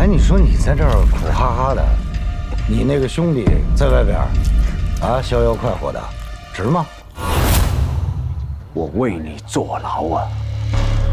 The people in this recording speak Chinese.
你说你在这儿苦哈哈的，你那个兄弟在外边啊逍遥快活的，值吗？ 我为你坐牢啊！